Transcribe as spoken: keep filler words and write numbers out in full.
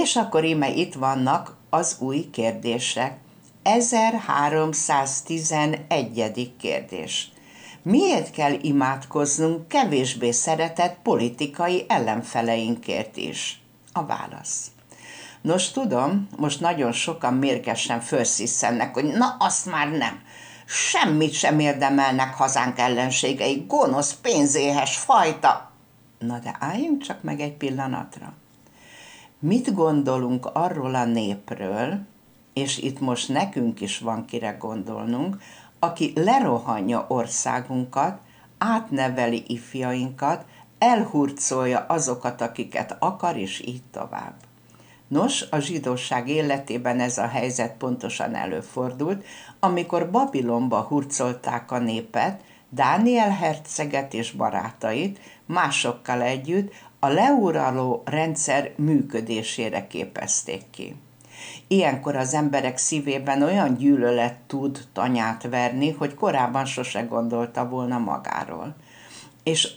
És akkor íme itt vannak az új kérdések. ezerháromszáztizenegyedik kérdés. Miért kell imádkoznunk kevésbé szeretett politikai ellenfeleinkért is? A válasz. Nos, tudom, most nagyon sokan mérgesen felszisszennek, hogy na azt már nem. Semmit sem érdemelnek hazánk ellenségei, gonosz, pénzéhes fajta. Na de álljunk csak meg egy pillanatra. Mit gondolunk arról a népről, és itt most nekünk is van kire gondolnunk, aki lerohanja országunkat, átneveli ifjainkat, elhurcolja azokat, akiket akar, és így tovább. Nos, a zsidóság életében ez a helyzet pontosan előfordult, amikor Babilonba hurcolták a népet, Dániel herceget és barátait másokkal együtt a leuraló rendszer működésére képezték ki. Ilyenkor az emberek szívében olyan gyűlölet tud tanyát verni, hogy korábban sose gondolta volna magáról. És